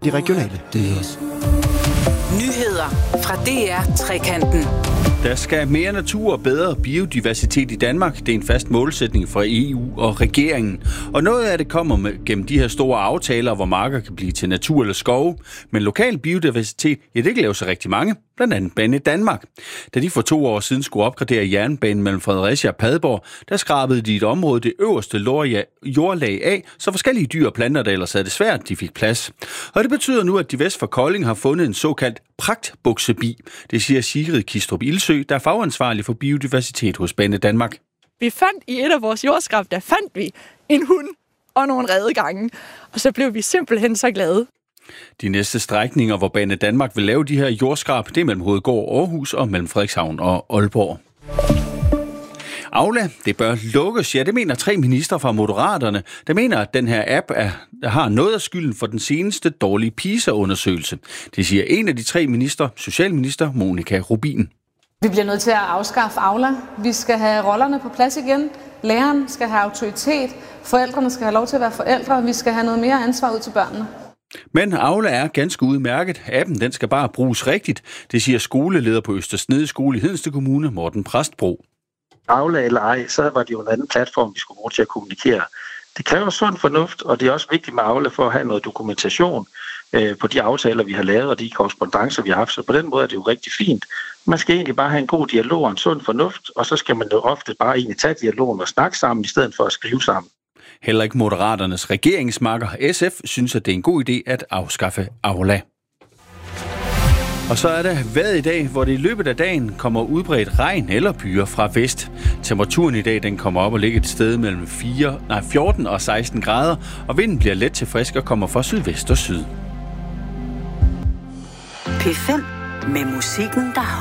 De regionale nyheder. Nyheder fra DR Trekanten. Der skal mere natur og bedre biodiversitet i Danmark. Det er en fast målsætning fra EU og regeringen. Og noget af det kommer gennem de her store aftaler, hvor marker kan blive til natur eller skove. Men lokal biodiversitet, ja, det kan lave sig rigtig mange. Blandt andet Banedanmark. Da de for 2 år siden skulle opgradere jernbanen mellem Fredericia og Padborg, der skrabede de et område det øverste jordlag af, så forskellige dyr og planter, der ellers havde det svært, de fik plads. Og det betyder nu, at de vest for Kolding har fundet en såkaldt pragtbuksebi. Det siger Sigrid Kistrup Ildsø, der er fagansvarlig for biodiversitet hos Banedanmark. Vi fandt i et af vores jordskrab, der fandt vi en hund og nogle redegange, og så blev vi simpelthen så glade. De næste strækninger, hvor Banedanmark vil lave de her jordskrab, det er mellem Hovedgård og Aarhus og mellem Frederikshavn og Aalborg. Aula, det bør lukkes. Ja, det mener 3 minister fra Moderaterne, der mener, at den her app har noget af skylden for den seneste dårlige PISA-undersøgelse. Det siger en af de 3 minister, socialminister Monika Rubin. Vi bliver nødt til at afskaffe Aula. Vi skal have rollerne på plads igen. Læreren skal have autoritet. Forældrene skal have lov til at være forældre. Vi skal have noget mere ansvar ud til børnene. Men Aula er ganske udmærket. Appen den skal bare bruges rigtigt. Det siger skoleleder på Østersnede Skole i Hedensted Kommune, Morten Præstbro. Aula eller ej, så var det jo en anden platform, vi skulle bruge til at kommunikere. Det kræver sund fornuft, og det er også vigtigt med Aula for at have noget dokumentation på de aftaler, vi har lavet, og de korrespondancer, vi har haft. Så på den måde er det jo rigtig fint. Man skal egentlig bare have en god dialog og en sund fornuft, og så skal man jo ofte bare egentlig tage dialogen og snakke sammen, i stedet for at skrive sammen. Heller ikke Moderaternes regeringsmakker SF synes, at det er en god idé at afskaffe Aula. Og så er der vejret i dag, hvor det i løbet af dagen kommer udbredt regn eller byger fra vest. Temperaturen i dag den kommer op og ligger et sted mellem 14 og 16 grader, og vinden bliver let til frisk og kommer fra sydvest og syd. P5 med musikken, der